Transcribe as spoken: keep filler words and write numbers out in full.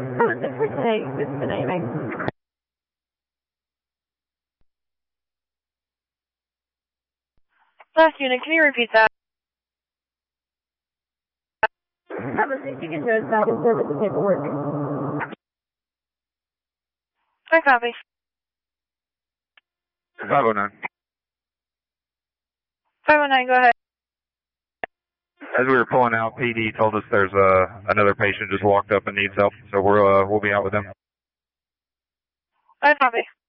Last unit, can you repeat that? Have a seat, you can do it back and forth with the paperwork. I copy. five oh nine. five oh nine, go ahead. As we were pulling out, P D told us there's uh, another patient just walked up and needs help, so we're, uh, we'll be out with them. I copy.